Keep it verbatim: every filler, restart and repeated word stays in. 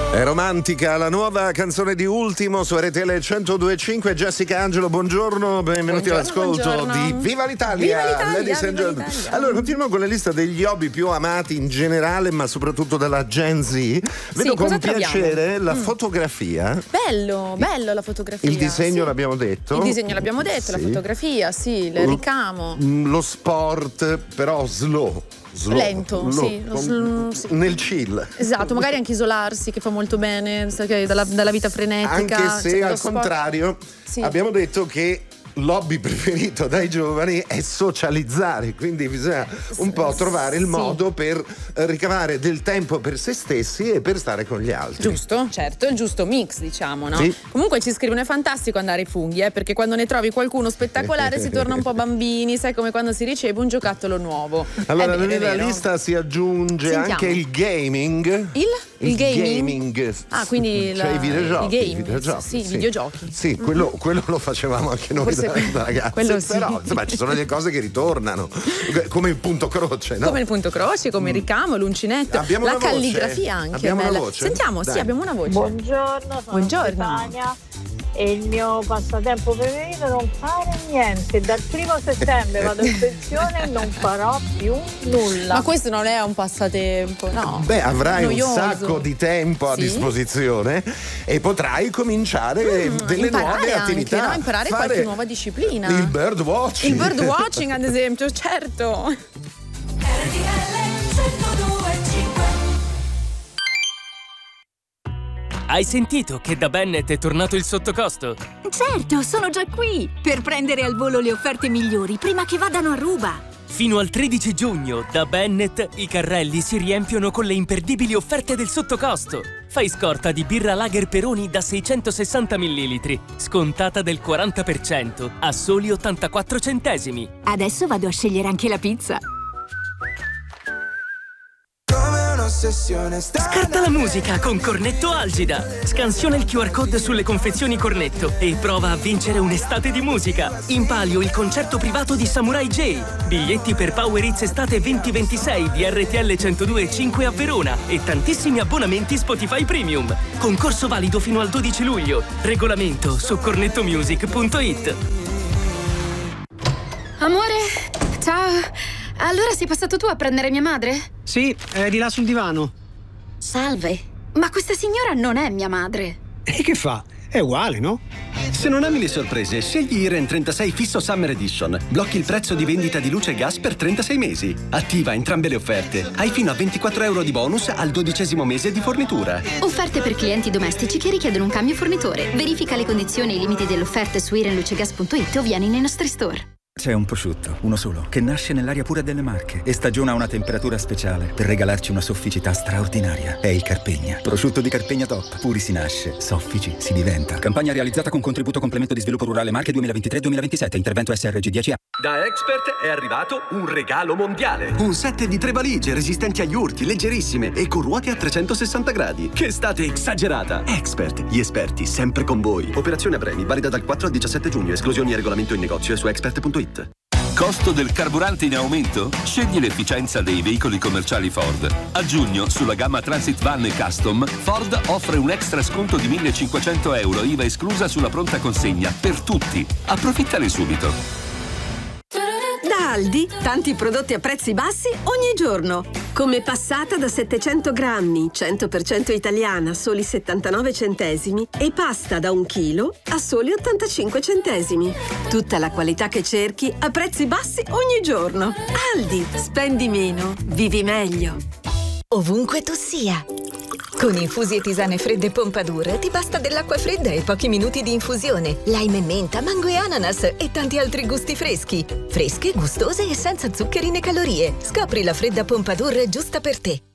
È romantica la nuova canzone di Ultimo su R T L centodue e cinque. Jessica Angelo, buongiorno, benvenuti buongiorno, all'ascolto buongiorno. di Viva l'Italia, Viva l'Italia, ladies and Viva gentlemen. l'Italia. Allora, continuiamo con la lista degli hobby più amati in generale, ma soprattutto dalla Gen Z. Vedo con cosa piacere troviamo? la Mm. fotografia. Bello, bello la fotografia. Il disegno sì. l'abbiamo detto. Il disegno l'abbiamo detto, Sì. la fotografia, sì, il ricamo. Lo sport, però slow. Slow, Lento, slow, sì, lo con- sl- sì. nel chill. Esatto, magari anche isolarsi che fa molto bene sai che dalla, dalla vita frenetica. Anche se cioè, al lo sport- contrario Sì. abbiamo detto che l'hobby preferito dai giovani è socializzare, quindi bisogna un po' trovare il Sì. modo per ricavare del tempo per se stessi e per stare con gli altri. Giusto, certo, il giusto mix, diciamo, no? Sì. Comunque ci scrivono: è fantastico andare ai funghi, eh, perché quando ne trovi qualcuno spettacolare si torna un po' bambini, sai, come quando si riceve un giocattolo nuovo. Allora, È vero, è nella vero. lista si aggiunge Sentiamo. anche il gaming. Il? Il gaming? gaming. Ah, quindi cioè la- i videogiochi. i gaming, i videogiochi, sì, i videogiochi. Sì, quello, quello lo facevamo anche noi Forse da, da ragazzi. quello sì. Però insomma ci sono delle cose che ritornano, come il punto croce, no? Come il punto croce, come il ricamo, l'uncinetto, Abbiamo la una voce? calligrafia anche. Abbiamo una bella. voce? Sentiamo, Dai. sì, abbiamo una voce. Buongiorno, sono Buongiorno. Stefania e il mio passatempo preferito è non fare niente. Dal primo settembre vado in pensione e non farò più nulla. Ma questo non è un passatempo, no? Beh, avrai Noioso. un sacco di tempo a Sì. disposizione e potrai cominciare Mm, delle imparare nuove anche, attività. no? Imparare Fare qualche nuova disciplina. Il bird watching. Il bird watching, ad esempio, certo. Hai sentito che da Bennett è tornato il sottocosto? Certo, sono già qui per prendere al volo le offerte migliori prima che vadano a ruba. Fino al tredici giugno, da Bennett, i carrelli si riempiono con le imperdibili offerte del sottocosto. Fai scorta di birra Lager Peroni da seicentosessanta millilitri, scontata del quaranta per cento, a soli ottantaquattro centesimi. Adesso vado a scegliere anche la pizza. Scarta la musica con Cornetto Algida. Scansiona il Q R code sulle confezioni Cornetto e prova a vincere un'estate di musica. In palio il concerto privato di Samurai J. Biglietti per Power Hits Estate duemilaventisei di R T L centodue e cinque a Verona e tantissimi abbonamenti Spotify Premium. Concorso valido fino al dodici luglio. Regolamento su cornettomusic punto it. Amore, ciao. Allora sei passato tu a prendere mia madre? Sì, è di là sul divano. Salve. Ma questa signora non è mia madre. E che fa? È uguale, no? Se non ami le sorprese, scegli Iren trentasei Fisso Summer Edition. Blocchi il prezzo di vendita di luce e gas per trentasei mesi. Attiva entrambe le offerte. Hai fino a ventiquattro euro di bonus al dodicesimo mese di fornitura. Offerte per clienti domestici che richiedono un cambio fornitore. Verifica le condizioni e i limiti dell'offerta su iren luce gas punto it o vieni nei nostri store. C'è un prosciutto, uno solo, che nasce nell'aria pura delle Marche e stagiona a una temperatura speciale per regalarci una sofficità straordinaria. È il Carpegna. Prosciutto di Carpegna Top. Puri si nasce, soffici si diventa. Campagna realizzata con contributo complemento di sviluppo rurale Marche duemilaventitré duemilaventisette. Intervento S R G dieci A. Da Expert è arrivato un regalo mondiale. Un set di tre valigie resistenti agli urti, leggerissime e con ruote a trecentosessanta gradi. Che estate esagerata! Expert, gli esperti sempre con voi. Operazione a premi, valida dal quattro al diciassette giugno. Esclusioni e regolamento in negozio e su expert punto it. Costo del carburante in aumento? Scegli l'efficienza dei veicoli commerciali Ford. A giugno, sulla gamma Transit Van e Custom, Ford offre un extra sconto di millecinquecento euro, I V A esclusa sulla pronta consegna, per tutti. Approfittane subito. Da Aldi, tanti prodotti a prezzi bassi ogni giorno. Come passata da settecento grammi, cento per cento italiana, soli settantanove centesimi, e pasta da un chilo a soli ottantacinque centesimi. Tutta la qualità che cerchi a prezzi bassi ogni giorno. Aldi, spendi meno, vivi meglio. Ovunque tu sia. Con infusi e tisane fredde Pompadour ti basta dell'acqua fredda e pochi minuti di infusione. Lime e menta, mango e ananas e tanti altri gusti freschi. Fresche, gustose e senza zuccheri né calorie. Scopri la fredda Pompadour giusta per te.